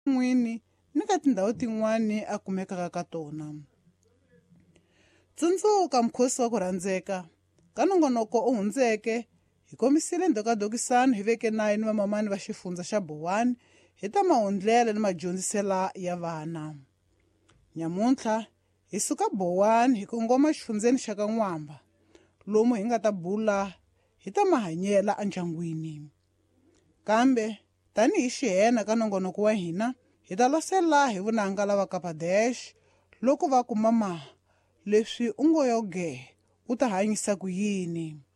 n'wini ni ka tindhawu tin'wani a kumekaka ka tona. Tsundzuka mukhosi wa ku rhandzeka, ka nongonoko u hundzeke hi kombisile ndokadokisano hi veke 9 vamamani va xifundza xa Bowani hi ta mahundlela ni madyondziselo ya vana. Nyamuntlha hi suka Bowani hi kongoma xifundzeni xa ka N'wamba lomu hi nga ta bula hi ta mahanyela endyangwini. Kambe tanihi xihena ka nongonoko wa hina hi ta losela hi vunanga lava Kapadesh loko va ku mama leswi u ngo yoge u ta hanyisa ku yini.